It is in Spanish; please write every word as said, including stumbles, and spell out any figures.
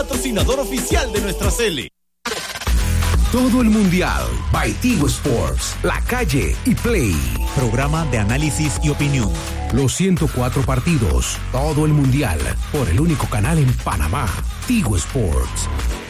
patrocinador oficial de nuestra Sele. Todo el Mundial by Tigo Sports, La Calle y Play. Programa de análisis y opinión. Los ciento cuatro partidos, todo el Mundial, por el único canal en Panamá, Tigo Sports.